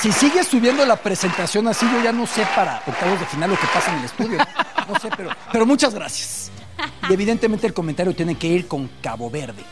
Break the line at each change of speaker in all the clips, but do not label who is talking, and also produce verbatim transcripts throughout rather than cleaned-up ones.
Si sigues subiendo la presentación así, yo ya no sé para octavos de final lo que pasa en el estudio. No, no sé, pero, pero muchas gracias. Y evidentemente el comentario tiene que ir con Cabo Verde.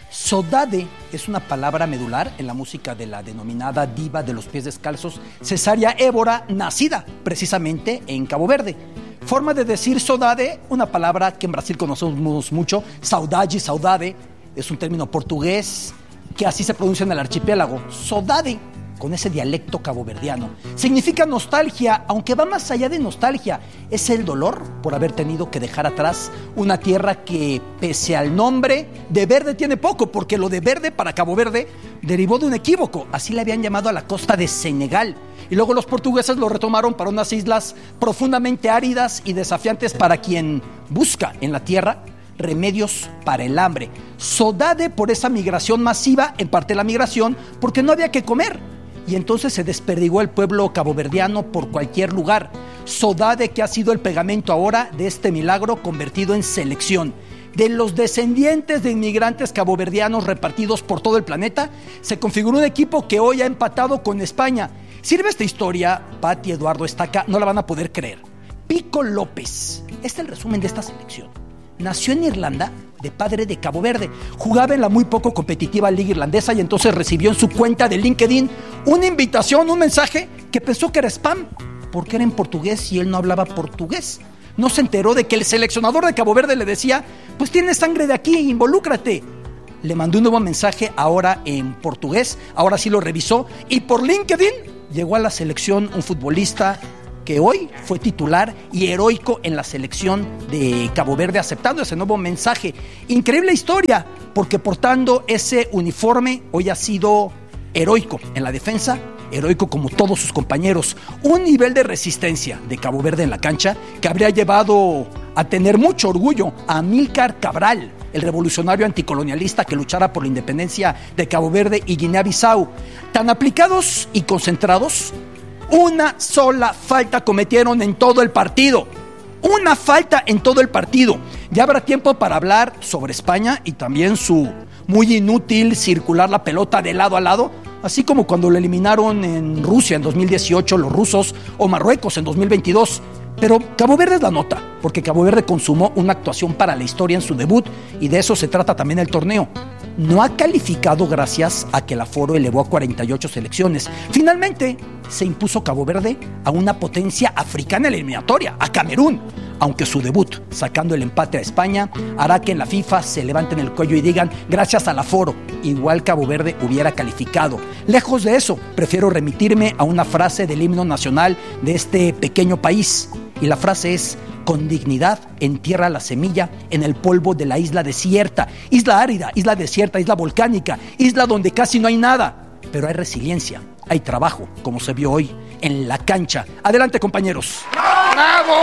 Sodade es una palabra medular en la música de la denominada diva de los pies descalzos, Cesária Évora, nacida precisamente en Cabo Verde. Forma de decir sodade, una palabra que en Brasil conocemos mucho, saudade, saudade, es un término portugués que así se pronuncia en el archipiélago. Sodade, con ese dialecto caboverdiano, significa nostalgia, aunque va más allá de nostalgia. Es el dolor por haber tenido que dejar atrás una tierra que, pese al nombre, de verde tiene poco, porque lo de verde para Cabo Verde derivó de un equívoco. Así le habían llamado a la costa de Senegal. Y luego los portugueses lo retomaron para unas islas profundamente áridas y desafiantes para quien busca en la tierra remedios para el hambre. Sodade por esa migración masiva, en parte la migración, porque no había que comer. Y entonces se desperdigó el pueblo caboverdiano por cualquier lugar. Sodade, que ha sido el pegamento ahora de este milagro convertido en selección. De los descendientes de inmigrantes caboverdianos repartidos por todo el planeta, se configuró un equipo que hoy ha empatado con España. Sirve esta historia, Pati, Eduardo, Estaca, no la van a poder creer. Pico López, este es el resumen de esta selección. Nació en Irlanda, de padre de Cabo Verde. Jugaba en la muy poco competitiva liga irlandesa y entonces recibió en su cuenta de LinkedIn una invitación, un mensaje que pensó que era spam, porque era en portugués y él no hablaba portugués. No se enteró de que el seleccionador de Cabo Verde le decía, pues tienes sangre de aquí, involúcrate. Le mandó un nuevo mensaje ahora en portugués, ahora sí lo revisó, y por LinkedIn llegó a la selección un futbolista que hoy fue titular y heroico en la selección de Cabo Verde, aceptando ese nuevo mensaje. Increíble historia, porque portando ese uniforme hoy ha sido heroico en la defensa, heroico como todos sus compañeros. Un nivel de resistencia de Cabo Verde en la cancha que habría llevado a tener mucho orgullo a Amílcar Cabral, el revolucionario anticolonialista que luchara por la independencia de Cabo Verde y Guinea-Bissau. Tan aplicados y concentrados, una sola falta cometieron en todo el partido. Una falta en todo el partido. Ya habrá tiempo para hablar sobre España y también su muy inútil circular la pelota de lado a lado, así como cuando lo eliminaron en Rusia en dos mil dieciocho los rusos o Marruecos en dos mil veintidós. Pero Cabo Verde es la nota, porque Cabo Verde consumó una actuación para la historia en su debut y de eso se trata también el torneo. No ha calificado gracias a que el aforo elevó a cuarenta y ocho selecciones. Finalmente se impuso Cabo Verde a una potencia africana en la eliminatoria, a Camerún, aunque su debut, sacando el empate a España, hará que en la FIFA se levanten el cuello y digan, gracias al aforo, igual Cabo Verde hubiera calificado. Lejos de eso, prefiero remitirme a una frase del himno nacional de este pequeño país, y la frase es: con dignidad entierra la semilla en el polvo de la isla desierta, isla árida, isla desierta, isla volcánica, isla donde casi no hay nada, pero hay resiliencia, hay trabajo, como se vio hoy en la cancha. Adelante, compañeros.
¡Bravo!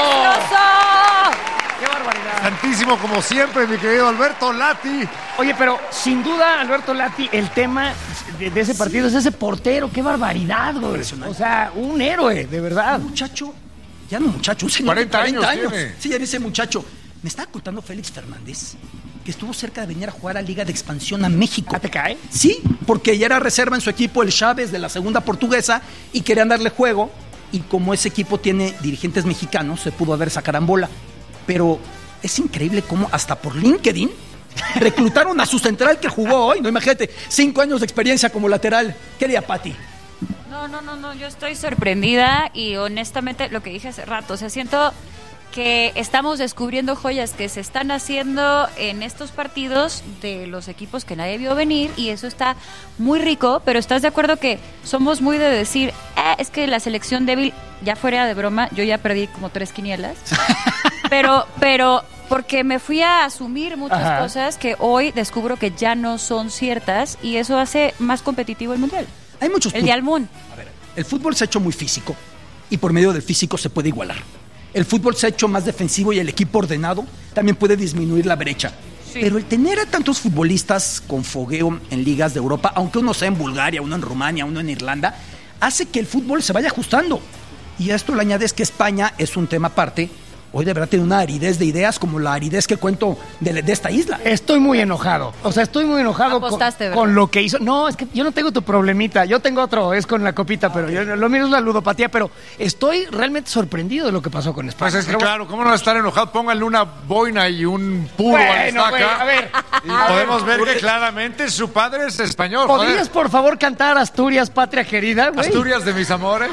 ¡Qué barbaridad!
Santísimo como siempre, mi querido Alberto Lati.
Oye, pero sin duda, Alberto Lati, el tema de, de ese partido es ese portero. ¡Qué barbaridad, güey! O sea, un héroe, de verdad.
Un muchacho, ya no muchacho, un señor de
cuarenta
cuarenta
años
años.
tiene.
Sí, ya dice muchacho. Me está contando Félix Fernández que estuvo cerca de venir a jugar a Liga de Expansión a México.
¿Ah, te cae?
Sí, porque ya era reserva en su equipo el Chávez de la segunda portuguesa y querían darle juego, y como ese equipo tiene dirigentes mexicanos, se pudo haber sacarambola. Pero es increíble cómo hasta por LinkedIn reclutaron a su central que jugó hoy. No, imagínate, cinco años de experiencia como lateral. ¿Qué haría Pati?
No, no, no, no, yo estoy sorprendida y honestamente lo que dije hace rato, o sea, siento que estamos descubriendo joyas que se están haciendo en estos partidos de los equipos que nadie vio venir, y eso está muy rico. Pero ¿estás de acuerdo que somos muy de decir, eh, es que la selección débil, ya fuera de broma, yo ya perdí como tres quinielas, pero, pero porque me fui a asumir muchas
Ajá.
cosas que hoy descubro que ya no son ciertas, y eso hace más competitivo el Mundial.
Hay muchos
El de Almún.
A ver, el fútbol se ha hecho muy físico y por medio del físico se puede igualar. El fútbol se ha hecho más defensivo y el equipo ordenado también puede disminuir la brecha. Sí. Pero el tener a tantos futbolistas con fogueo en ligas de Europa, aunque uno sea en Bulgaria, uno en Rumania, uno en Irlanda, hace que el fútbol se vaya ajustando. Y a esto le añades que España es un tema aparte, hoy de verdad tiene una aridez de ideas como la aridez que cuento de, de esta isla.
Estoy muy enojado. O sea, estoy muy enojado con, con lo que hizo. No, es que yo no tengo tu problemita. Yo tengo otro, es con la copita, pero yo, lo mío es la ludopatía. Pero estoy realmente sorprendido de lo que pasó con España.
Pues es que
pero,
claro, ¿cómo no estar enojado? Pónganle una boina y un puro
bueno,
al estaca.
güey, a ver.
Y
a
podemos
ver,
ver que claramente su padre es español.
¿Podrías,
joder.
por favor, cantar Asturias, patria querida, güey?
Asturias de mis amores.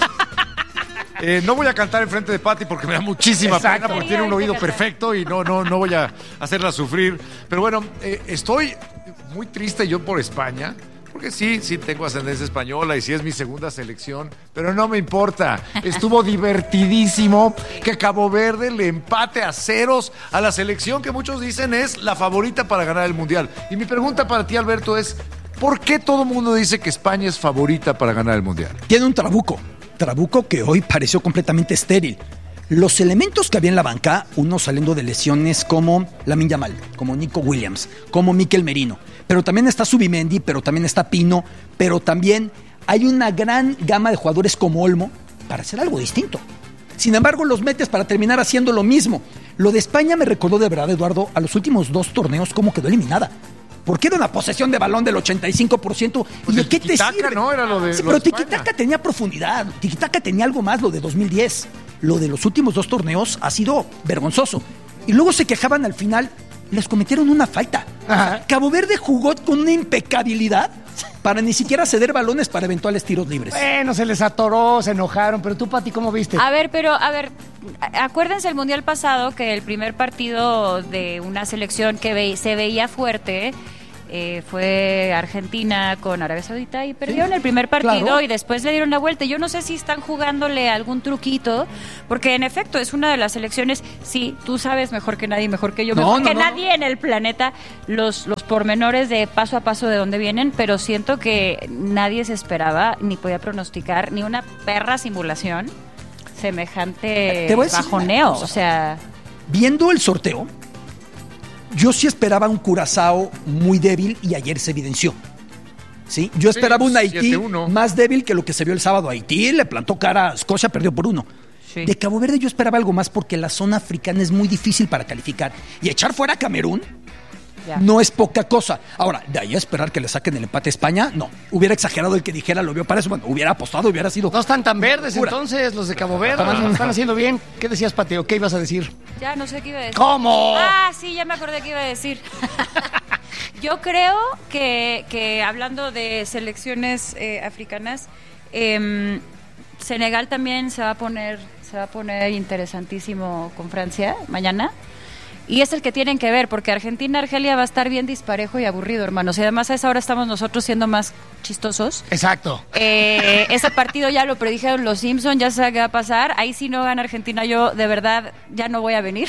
Eh, no voy a cantar enfrente de Pati porque me da muchísima
Exacto.
pena, porque tiene un oído perfecto y no, no, no voy a hacerla sufrir. Pero bueno, eh, estoy muy triste yo por España, porque sí, sí tengo ascendencia española y sí es mi segunda selección, pero no me importa. Estuvo divertidísimo que Cabo Verde le empate a ceros a la selección que muchos dicen es la favorita para ganar el Mundial. Y mi pregunta para ti, Alberto, es ¿por qué todo el mundo dice que España es favorita para ganar el Mundial?
Tiene un trabuco. Trabuco que hoy pareció completamente estéril. Los elementos que había en la banca, uno saliendo de lesiones como Lamine Yamal, como Nico Williams, como Mikel Merino, pero también está Zubimendi, pero también está Pino, pero también hay una gran gama de jugadores como Olmo para hacer algo distinto. Sin embargo, los metes para terminar haciendo lo mismo. Lo de España me recordó de verdad, Eduardo, a los últimos dos torneos cómo quedó eliminada. Porque era una posesión de balón del ochenta y cinco por ciento.
Pues
¿Y de
el
qué te
tiquitaca,
sirve?
¿no? Era lo de-
Sí,
lo
pero
de España.
Tiquitaca tenía profundidad. Tiquitaca tenía algo más, lo de dos mil diez. Lo de los últimos dos torneos ha sido vergonzoso. Y luego se quejaban al final, les cometieron una falta. O sea, Cabo Verde jugó con una impecabilidad para ni siquiera ceder balones para eventuales tiros libres.
Bueno, se les atoró, se enojaron. Pero tú, Pati, ¿cómo viste?
A ver, pero, a ver, a- acuérdense el Mundial pasado que el primer partido de una selección que ve- se veía fuerte eh, fue Argentina con Arabia Saudita y perdieron
Sí,
el primer partido
claro.
y después le dieron la vuelta. Yo no sé si están jugándole algún truquito, porque en efecto es una de las selecciones, sí, tú sabes mejor que nadie, mejor que yo,
No,
mejor
no,
que
no.
nadie en el planeta, los, los pormenores de paso a paso de dónde vienen, pero siento que nadie se esperaba, ni podía pronosticar, ni una perra simulación semejante
Te voy a decir
bajoneo,
una cosa.
o sea...
Viendo el sorteo, yo sí esperaba un Curazao muy débil y ayer se evidenció. ¿Sí? Yo esperaba un Haití
siete uno.
más débil que lo que se vio el sábado. Haití le plantó cara a Escocia, perdió por uno.
Sí.
De Cabo Verde yo esperaba algo más porque la zona africana es muy difícil para calificar. Y echar fuera a Camerún
Ya.
no es poca cosa. Ahora, de ahí a esperar que le saquen el empate a España, no. Hubiera exagerado el que dijera, lo vio para eso. Bueno, hubiera apostado, hubiera sido...
No están tan verdes
locura.
entonces los de Cabo Verde, lo están haciendo bien. ¿Qué decías, Pateo? ¿Qué ibas a decir?
Ya no sé qué iba a decir.
¿Cómo?
Ah, sí, ya me acordé qué iba a decir. Yo creo que, que hablando de selecciones eh, africanas, eh, Senegal también se va a poner, se va a poner interesantísimo con Francia mañana. Y es el que tienen que ver, porque Argentina-Argelia va a estar bien disparejo y aburrido, hermanos. Y además a esa hora estamos nosotros siendo más chistosos.
Exacto.
Eh, ese partido ya lo predijeron los Simpson, ya sabe qué va a pasar. Ahí si no gana Argentina, yo de verdad ya no voy a venir.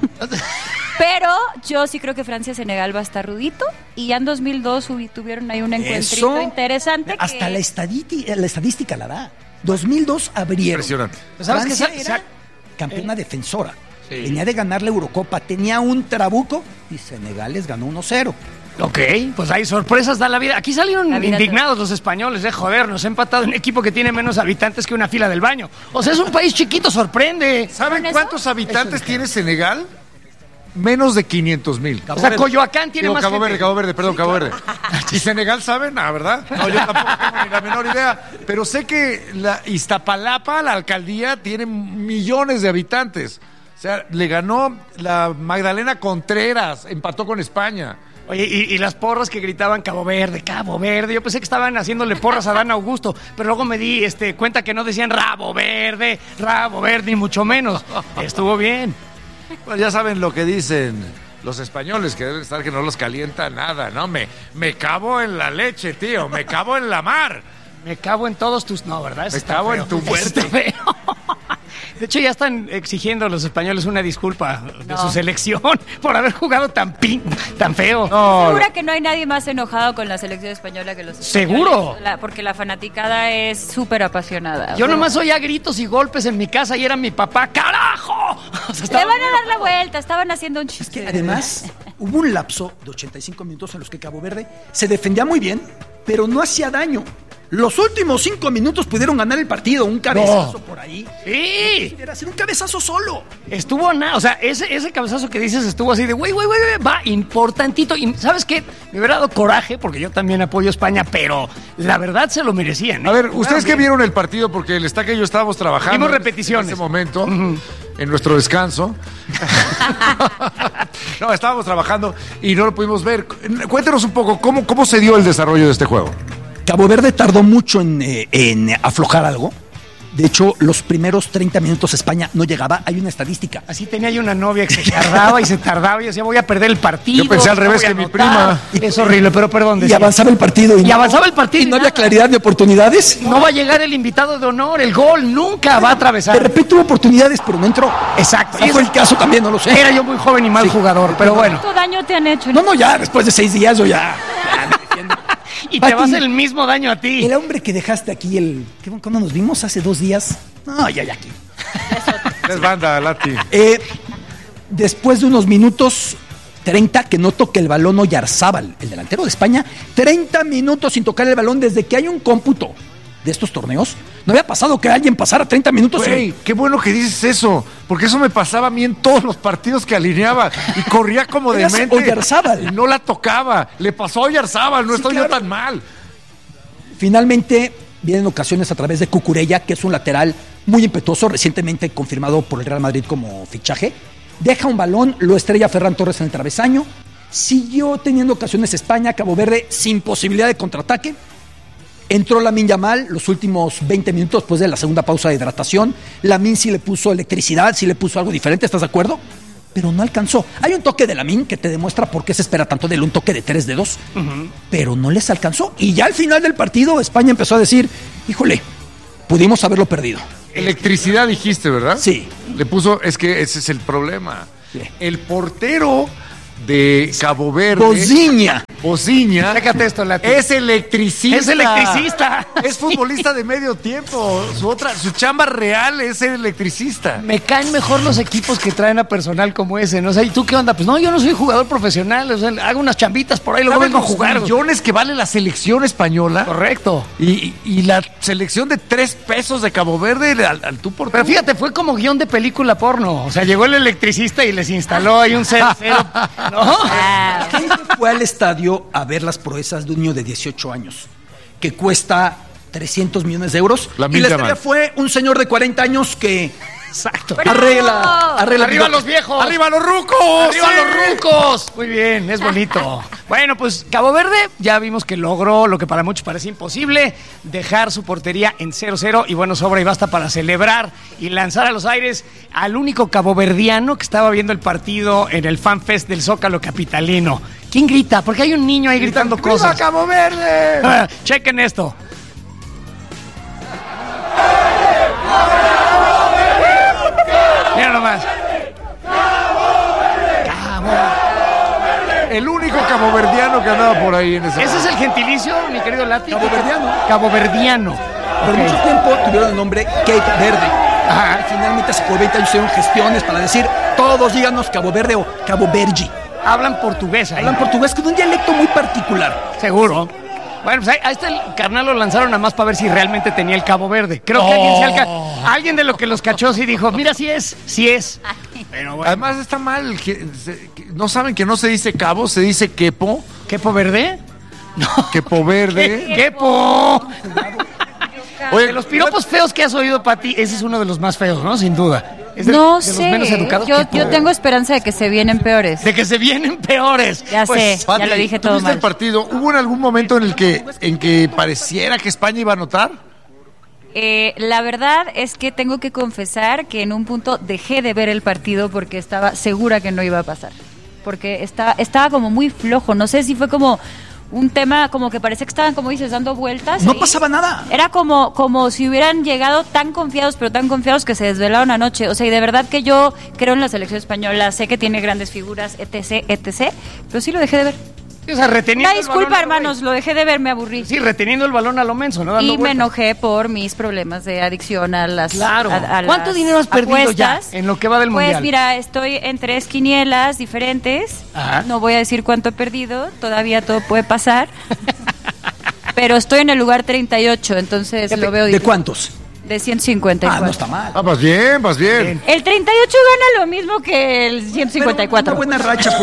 Pero yo sí creo que Francia-Senegal va a estar rudito. Y ya en dos mil dos hubi- tuvieron ahí un encuentrito
Eso,
interesante.
hasta
que...
la, estadística, la estadística la da. dos mil dos abrieron.
Impresionante.
¿Sabes qué?
Francia
Sa-
era
sa-
campeona defensora.
Sí.
Venía de ganar la Eurocopa, tenía un trabuco y Senegal les ganó uno cero.
Ok, pues hay sorpresas, da la vida. Aquí salieron
La vida
indignados los españoles, de joder, nos ha empatado un equipo que tiene menos habitantes que una fila del baño. O sea, es un país chiquito, sorprende.
¿Saben
¿Con eso?
cuántos habitantes tiene Senegal? Menos de quinientos mil.
O sea, Coyoacán tiene
Digo,
más
Cabo
gente.
Verde, Cabo Verde, perdón, Cabo Verde. ¿Y Senegal saben? Ah, ¿verdad? No, yo tampoco tengo ni la menor idea. Pero sé que la Iztapalapa, la alcaldía, tiene millones de habitantes. O sea, le ganó la Magdalena Contreras, empató con España.
Oye, y, y las porras que gritaban Cabo Verde, Cabo Verde. Yo pensé que estaban haciéndole porras a Dan Augusto, pero luego me di este, cuenta que no decían Rabo Verde, Rabo Verde, ni mucho menos. Estuvo bien.
Bueno, ya saben lo que dicen los españoles, que deben estar que no los calienta nada, ¿no? Me, me cabo en la leche, tío, me cabo en la mar.
Me cago en todos tus... No, ¿verdad? Eso
Me
está
cago
feo.
en tu
Eso
muerte.
está feo. De hecho, ya están exigiendo a los españoles una disculpa de
No.
su selección por haber jugado tan pin, tan feo.
No,
Segura que no hay nadie más enojado con la selección española que los españoles.
¿Seguro?
La- porque la fanaticada es súper apasionada.
Yo
O sea,
nomás oía gritos y golpes en mi casa y era mi papá. ¡Carajo! O sea,
Le
estaba
van a
muy
dar la
enojado.
vuelta, estaban haciendo un
Es
chiste.
que además hubo un lapso de ochenta y cinco minutos en los que Cabo Verde se defendía muy bien, pero no hacía daño. Los últimos cinco minutos pudieron ganar el partido, un cabezazo
No.
por ahí.
Sí.
Era hacer un cabezazo solo.
Estuvo nada, o sea, ese, ese cabezazo que dices estuvo así de, güey, güey, güey, va, importantito. Y ¿sabes qué? Me hubiera dado coraje, porque yo también apoyo a España, pero la verdad se lo merecían. ¿eh?
A ver,
Jugaron
ustedes que
bien.
vieron el partido, porque el Estaca y yo estábamos trabajando.
Vimos
en-
repeticiones.
En ese momento, en nuestro descanso. No, estábamos trabajando y no lo pudimos ver. Cuéntenos un poco, ¿cómo, cómo se dio el desarrollo de este juego?
Cabo Verde tardó mucho en, eh, en aflojar algo. De hecho, los primeros treinta minutos España no llegaba. Hay una estadística.
Así tenía yo una novia que se tardaba y se tardaba y decía, voy a perder el partido.
Yo pensé al
no
revés
voy a
que mi
anotar". Es horrible, pero perdón.
Y
decía.
avanzaba el partido.
Y avanzaba el partido
Y
y
no había
nada.
claridad de oportunidades.
No va a llegar el invitado de honor, el gol nunca va a
De
atravesar.
repente hubo oportunidades, pero no entró.
Exacto.
Y fue el caso también, no lo sé.
Era yo muy joven y mal jugador, pero bueno.
¿Cuánto daño te han hecho?
No, no, ya, después de seis días yo ya... ya me defiendo.
Y te
Pati,
vas el mismo daño a ti.
El hombre que dejaste aquí, el ¿qué- ¿cuándo nos vimos? Hace dos días. No, ya, ya aquí.
Es banda, Lati.
Eh, después de unos minutos, treinta, que no toque el balón Oyarzábal, el delantero de España, treinta minutos sin tocar el balón desde que hay un cómputo de estos torneos. No había pasado que alguien pasara treinta minutos.
Güey,
sin-
qué bueno que dices eso, porque eso me pasaba a mí en todos los partidos que alineaba y corría como
Eras
demente.
Oyarzábal.
Y no la tocaba. Le pasó a Oyarzábal, no
Sí,
estoy
claro.
yo tan mal.
Finalmente, vienen ocasiones a través de Cucurella, que es un lateral muy impetuoso, recientemente confirmado por el Real Madrid como fichaje. Deja un balón, lo estrella Ferran Torres en el travesaño. Siguió teniendo ocasiones España, Cabo Verde, sin posibilidad de contraataque. Entró Lamine Yamal los últimos veinte minutos después de la segunda pausa de hidratación. Lamine sí le puso electricidad, sí le puso algo diferente, ¿estás de acuerdo? Pero no alcanzó. Hay un toque de Lamine que te demuestra por qué se espera tanto de él, un toque de tres dedos, pero no les alcanzó. Y ya al final del partido España empezó a decir, híjole, pudimos haberlo perdido.
Electricidad dijiste, ¿verdad?
Sí.
Le puso, es que ese es el problema.
Sí.
El portero de Cabo Verde,
Bociña.
Bociña,
Chécate esto, Lati.
es electricista.
Es electricista.
Es futbolista de medio tiempo. Su otra, su chamba real es ser electricista.
Me caen mejor los equipos que traen a personal como ese, ¿no? O sea, ¿y tú qué onda? Pues no, yo no soy jugador profesional, o sea, hago unas chambitas por ahí, luego
¿Sabes
vengo a
los
jugar.
millones que vale la selección española?
Correcto.
Y, y la selección de tres pesos de Cabo Verde al, al tú por
Pero
tú.
fíjate, fue como guión de película porno. O sea, llegó el electricista y les instaló ahí un cero cero, ¿no?
Ah,
¿Quién fue al estadio a ver las proezas de un niño de dieciocho años que cuesta trescientos millones de euros?
Lamine
y la
Yamal.
estrella fue un señor de cuarenta años que
Exacto.
arregla, arregla
¡Arriba
bigote.
los viejos!
¡Arriba los rucos!
¡Arriba
¡Sí!
los rucos! Muy bien, es bonito. Bueno, pues Cabo Verde ya vimos que logró lo que para muchos parece imposible, dejar su portería en cero cero y bueno, sobra y basta para celebrar y lanzar a los aires al único caboverdiano que estaba viendo el partido en el FanFest del Zócalo Capitalino. ¿Quién grita? Porque hay un niño ahí gritando
¡Viva
cosas.
Cabo Verde!
Chequen esto. Mira nomás.
El único caboverdiano que andaba por ahí en ese
Ese es el gentilicio, mi querido Lati.
Caboverdiano.
Caboverdiano.
Por
Ok.
mucho tiempo tuvieron el nombre Cape Verde.
Ajá.
Y finalmente hace por veinte años hicieron gestiones para decir todos díganos Cabo Verde o Cabo Vergi.
Hablan portugués ahí.
Hablan portugués con un dialecto muy particular.
Seguro. Bueno, pues ahí, a este carnal lo lanzaron nada más para ver si realmente tenía el Cabo Verde. Creo que alguien, se alca- alguien de lo que los cachó sí dijo, mira, sí es, sí es. Pero bueno.
Además está mal. Que, se- que- no saben que no se dice cabo, se dice quepo.
¿Quepo Verde? No.
Quepo verde.
¡Quepo!
Oye,
De los piropos feos que has oído, Pati, ese es uno de los más feos, ¿no? Sin duda. Es de,
no
de
sé.
los menos educados.
Yo,
Quepo.
yo tengo esperanza de que se vienen peores.
De que se vienen peores.
Ya sé,
Pati,
ya lo dije
¿tú
todo
viste
mal.
el partido? ¿Hubo en algún momento en el que en que pareciera que España iba a anotar?
Eh, la verdad es que tengo que confesar que en un punto dejé de ver el partido porque estaba segura que no iba a pasar. Porque estaba, estaba como muy flojo. No sé si fue como un tema como que parecía que estaban, como dices, dando vueltas.
No
ahí.
pasaba nada.
Era como, como si hubieran llegado tan confiados, pero tan confiados que se desvelaron anoche. O sea, y de verdad que yo creo en la selección española, sé que tiene grandes figuras, etc, etc, pero sí lo dejé de ver.
O sea, reteniendo
Una
el balón
disculpa,
a lo güey.
hermanos, lo dejé de ver, me aburrí.
Sí, reteniendo el balón a lo menso, ¿no? Dando
Y me
vueltas.
enojé por mis problemas de adicción a las
Claro.
a- a
¿Cuánto
las
dinero has perdido ya
apuestas.
en lo que va del
Pues
mundial?
mira, estoy en tres quinielas diferentes.
Ajá.
No voy a decir cuánto he perdido, todavía todo puede pasar. pero estoy en el lugar treinta y ocho, entonces
¿De,
lo veo
¿De
difícil.
cuántos?
De ciento cincuenta y cuatro.
Ah, no está mal.
Ah, vas bien, vas bien.
El treinta y ocho gana lo mismo que el ciento cincuenta y cuatro.
Pero una buena racha.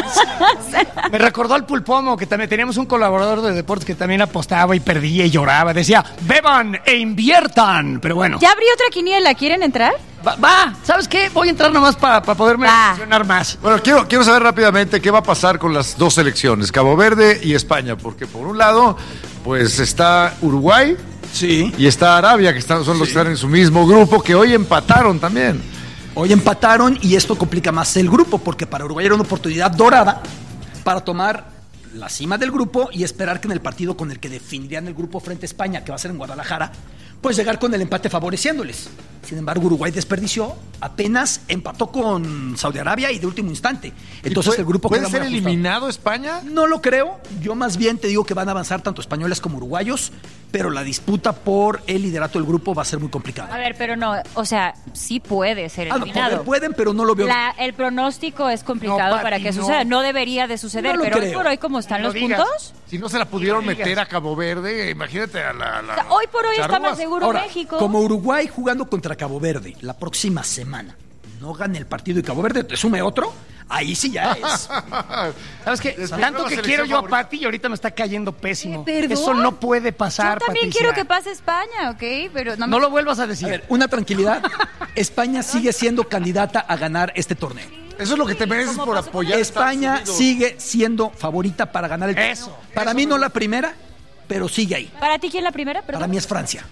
Por...
Me recordó al Pulpomo, que también teníamos un colaborador de deportes que también apostaba y perdía y lloraba. Decía, beban e inviertan. Pero bueno.
Ya abrí otra quiniela, ¿quieren entrar?
Va, va. ¿Sabes qué? Voy a entrar nomás para pa poderme
Va.
emocionar más.
Bueno, quiero, quiero saber rápidamente qué va a pasar con las dos selecciones, Cabo Verde y España, porque por un lado, pues está Uruguay
Sí.
y está Arabia, que están, son los que están en su mismo grupo, que hoy empataron también.
Hoy empataron y esto complica más el grupo, porque para Uruguay era una oportunidad dorada para tomar la cima del grupo y esperar que en el partido con el que definirían el grupo frente a España, que va a ser en Guadalajara, pues llegar con el empate favoreciéndoles. Sin embargo, Uruguay desperdició, apenas empató con Saudi Arabia y de último instante. Entonces
¿Y
el grupo
¿Puede
queda
ser
muy ajustado.
eliminado España?
No lo creo, yo más bien te digo que van a avanzar tanto españoles como uruguayos, pero la disputa por el liderato del grupo va a ser muy
A
complicada.
ver, pero no, o sea, sí puede ser
Ah, no,
eliminado.
poder pueden, pero no lo veo.
La- el pronóstico es complicado
No,
para
Pati,
que
no.
suceda. No debería de suceder,
No lo
pero hoy
creo.
por hoy, como están
No
los
digas.
puntos,
Si no se la pudieron
No digas.
meter a Cabo Verde, imagínate a la... la
o sea, hoy por hoy está
charrúas.
más seguro
Ahora,
México.
como Uruguay jugando contra Cabo Verde la próxima semana no gane el partido y Cabo Verde te sume otro, ahí sí ya es.
¿Sabes qué?
Después
Tanto
nueva
que
selección
quiero yo a
favorita.
Pati y ahorita me está cayendo pésimo.
¿Perdón?
Eso no puede pasar,
Yo también
Patricia.
quiero que pase España, ¿ok? Pero no, me-
No lo vuelvas a
A
decir.
ver, una tranquilidad. España sigue siendo candidata a ganar este torneo.
Eso es lo que te mereces
Como
por
pasó con
apoyar a
España
Estados Unidos.
sigue siendo favorita para ganar el torneo.
Eso,
Para mí no la primera, pero sigue ahí.
¿Para ti quién la primera? Perdón.
Para mí es Francia.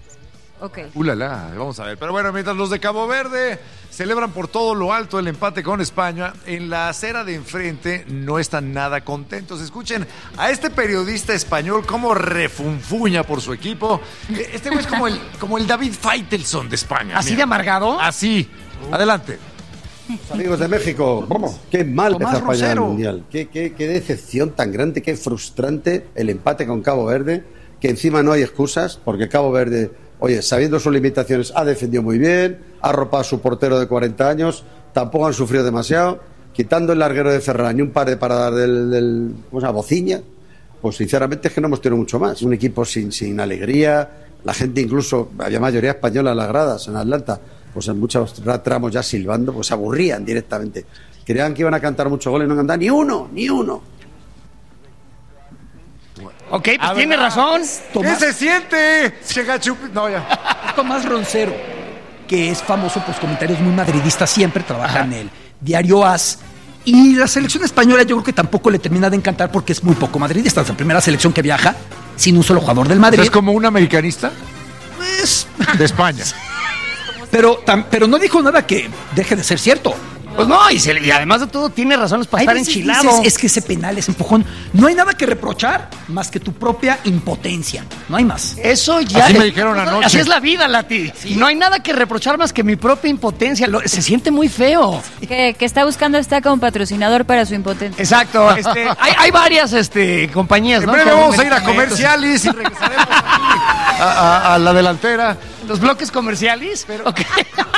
Ok.
Ulala, vamos a ver. Pero bueno, mientras los de Cabo Verde celebran por todo lo alto el empate con España, en la acera de enfrente no están nada contentos. Escuchen a este periodista español cómo refunfuña por su equipo. Este güey es como el, como el David Faitelson de España.
¿Así
mira.
de amargado?
Así. Adelante.
Amigos de México, vamos, qué mal
Tomás
empezó España en el
Rosero.
Mundial. Qué, qué, qué decepción tan grande, qué frustrante el empate con Cabo Verde, que encima no hay excusas, porque Cabo Verde, oye, sabiendo sus limitaciones, ha defendido muy bien, ha arropado a su portero de cuarenta años, tampoco han sufrido demasiado, quitando el larguero de Ferran y un par de paradas del, del ¿cómo se llama? Bociña, pues sinceramente es que no hemos tenido mucho más. Un equipo sin, sin alegría, la gente incluso, había mayoría española en las gradas, en Atlanta, pues en muchos tramos ya silbando, pues se aburrían directamente. Creían que iban a cantar muchos goles y no han cantado ni uno, ni uno.
Ok, pues
A
tiene
ver,
razón.
¿Qué
Tomás,
se siente? Llega Chupi- No, ya.
Tomás Roncero, que es famoso por sus comentarios muy madridistas, siempre trabaja en el diario AS. Y la selección española yo creo que tampoco le termina de encantar porque es muy poco madridista. Es la primera selección que viaja sin un solo jugador del Madrid.
¿Es como un americanista
Pues,
de España?
pero, tam- pero no dijo nada que deje de ser cierto.
Pues no, y, se- y además de todo tiene razones para
Hay
estar
veces
enchilado.
dices, es que ese penal, ese empujón, no hay nada que reprochar más que tu propia impotencia. No hay más.
Eso ya.
Así me dijeron anoche.
Así es la vida, Lati. No hay nada que reprochar más que mi propia impotencia. Lo- se siente muy feo.
Que, que está buscando está como patrocinador para su impotencia.
Exacto. Este, hay, hay varias este, compañías,
En
¿no?
breve
Con
vamos a ir a
medicamentos.
comerciales y regresaremos aquí a, a- a la delantera.
Los bloques comerciales. Pero, ok.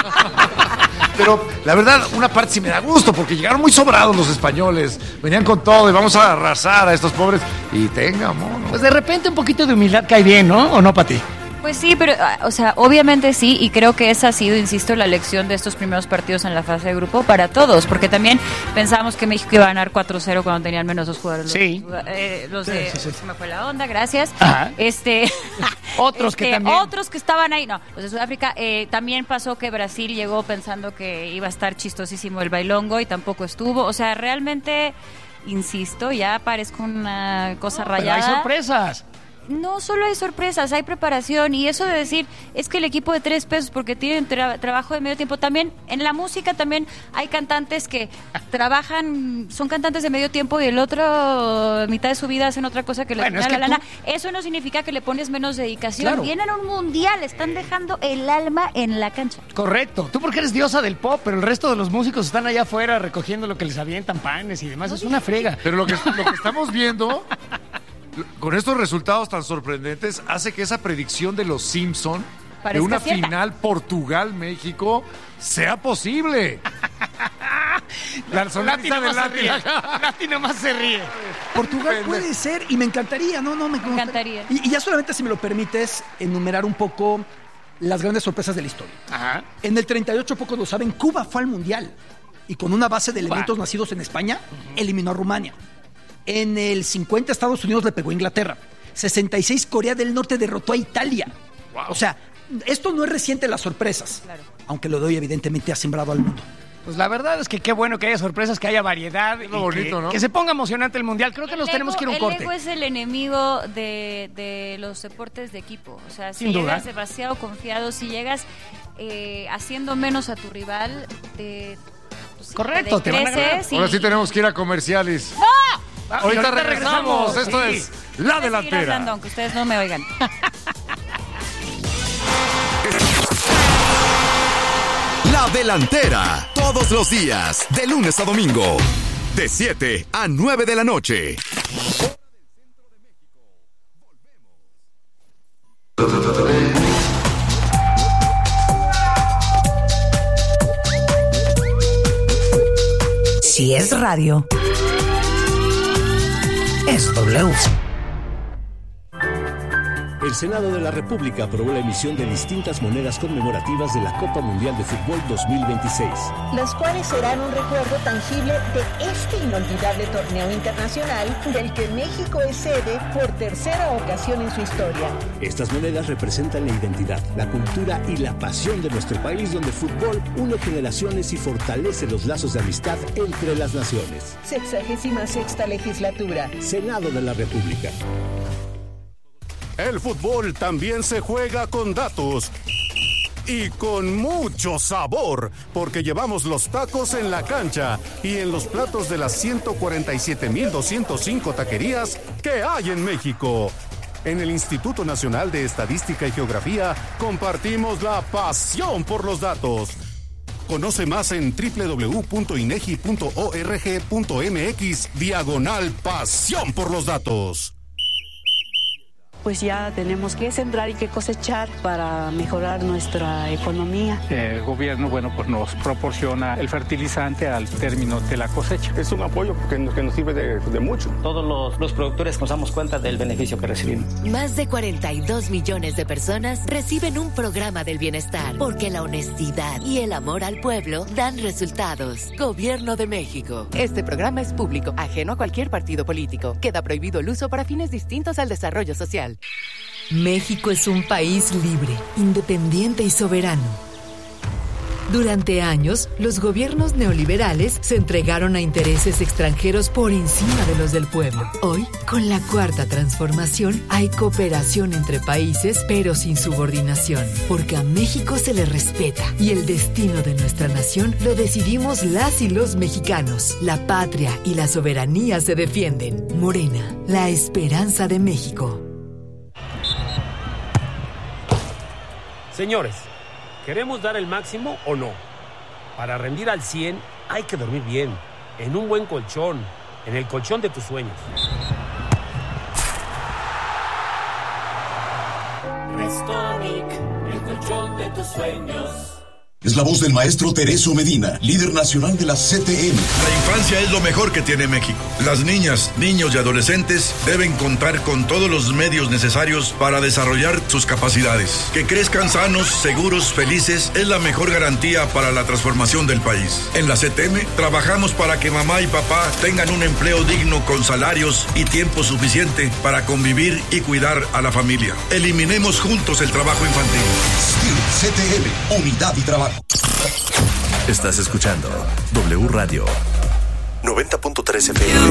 Pero la verdad, una parte sí me da gusto porque llegaron muy sobrados los españoles. Venían con todo y vamos a arrasar a estos pobres. Y tenga, mono.
Pues de repente un poquito de humildad cae bien, ¿no? ¿O no, Pati?
Pues sí, pero, ah, o sea, obviamente sí, y creo que esa ha sido, insisto, la lección de estos primeros partidos en la fase de grupo para todos, porque también pensábamos que México iba a ganar cuatro cero cuando tenían menos dos jugadores.
Sí.
Los, eh, los
Sí,
de,
sí, sí.
se me fue la onda, gracias.
Ajá.
Este,
Otros que
este,
también.
Otros que estaban ahí, no, los de Sudáfrica. Eh, también pasó que Brasil llegó pensando que iba a estar chistosísimo el bailongo y tampoco estuvo. O sea, realmente, insisto, ya parezco una cosa
Pero
rayada.
hay sorpresas.
No solo hay sorpresas, hay preparación y eso de decir es que el equipo de tres pesos porque tienen tra- trabajo de medio tiempo también en la música también hay cantantes que trabajan, son cantantes de medio tiempo y el otro mitad de su vida hacen otra cosa que les
Bueno,
da
es
la
que
lana.
tú-
Eso no significa que le pones menos dedicación.
Claro.
Vienen a un mundial, están dejando el alma en la cancha.
Correcto. Tú porque eres diosa del pop, pero el resto de los músicos están allá afuera recogiendo lo que les avientan, panes y demás. Es una frega.
Pero lo que, lo que estamos viendo con estos resultados tan sorprendentes hace que esa predicción de los Simpson de
Parezca
una
cierta.
final Portugal-México sea posible.
La sonrisa de Lati. Lati nomás se ríe.
Portugal puede ser, y me encantaría, no, no, me,
Me encantaría.
Y, y ya solamente, si me lo permites, enumerar un poco las grandes sorpresas de la historia.
Ajá.
En el treinta y ocho, pocos lo saben, Cuba fue al Mundial. Y con una base de
Cuba.
elementos nacidos en España, uh-huh. eliminó a Rumania. En el cincuenta, Estados Unidos le pegó a Inglaterra. sesenta y seis, Corea del Norte derrotó a Italia. Wow. O sea, esto no es reciente, las sorpresas. Claro. Aunque lo de hoy, evidentemente, ha sembrado al mundo.
Pues la verdad es que qué bueno que haya sorpresas, que haya variedad. Es lo bonito, que, ¿no? Que se ponga emocionante el Mundial. Creo que el nos ego, tenemos que ir a un
el
corte.
El ego es el enemigo de, de los deportes de equipo. O sea, si
Sin
llegas
duda.
demasiado confiado, si llegas eh, haciendo menos a tu rival, te... Pues,
correcto, te, te van a ganar.
Y... Ahora sí tenemos que ir a comerciales.
¡No!
Ah, ahorita, ahorita regresamos. regresamos. Esto sí. es La Delantera.
Hablando, aunque ustedes no me oigan.
La Delantera, todos los días, de lunes a domingo, de siete a nueve de la noche.
Si es radio, es W.
El Senado de la República aprobó la emisión de distintas monedas conmemorativas de la Copa Mundial de Fútbol dos mil veintiséis.
Las cuales serán un recuerdo tangible de este inolvidable torneo internacional del que México es sede por tercera ocasión en su historia.
Estas monedas representan la identidad, la cultura y la pasión de nuestro país, donde el fútbol une generaciones y fortalece los lazos de amistad entre las naciones.
Sexagésima sexta legislatura.
Senado de la República.
El fútbol también se juega con datos y con mucho sabor, porque llevamos los tacos en la cancha y en los platos de las ciento cuarenta y siete mil doscientos cinco taquerías que hay en México. En el Instituto Nacional de Estadística y Geografía compartimos la pasión por los datos. Conoce más en doble u doble u doble u punto inegi punto org punto mx diagonal pasión por los datos.
Pues ya tenemos que sembrar y que cosechar para mejorar nuestra economía.
El gobierno, bueno, pues nos proporciona el fertilizante al término de la cosecha.
Es un apoyo que nos, que nos sirve de, de mucho.
Todos los, los productores nos damos cuenta del beneficio que recibimos.
Más de cuarenta y dos millones de personas reciben un programa del bienestar, porque la honestidad y el amor al pueblo dan resultados. Gobierno de México.
Este programa es público, ajeno a cualquier partido político. Queda prohibido el uso para fines distintos al desarrollo social.
México es un país libre, independiente y soberano. Durante años, los gobiernos neoliberales se entregaron a intereses extranjeros por encima de los del pueblo. Hoy, con la Cuarta Transformación, hay cooperación entre países, pero sin subordinación, porque a México se le respeta y el destino de nuestra nación lo decidimos las y los mexicanos. La patria y la soberanía se defienden. Morena, la esperanza de México.
Señores, ¿queremos dar el máximo o no? Para rendir al cien hay que dormir bien, en un buen colchón, en el colchón de tus sueños.
Restonic, el colchón de tus sueños.
Es la voz del maestro Tereso Medina, líder nacional de la C T M.
La infancia es lo mejor que tiene México. Las niñas, niños y adolescentes deben contar con todos los medios necesarios para desarrollar sus capacidades. Que crezcan sanos, seguros, felices es la mejor garantía para la transformación del país. En la C T M trabajamos para que mamá y papá tengan un empleo digno con salarios y tiempo suficiente para convivir y cuidar a la familia. Eliminemos juntos el trabajo infantil.
C T M, unidad y trabajo.
Estás escuchando W Radio noventa punto tres F M.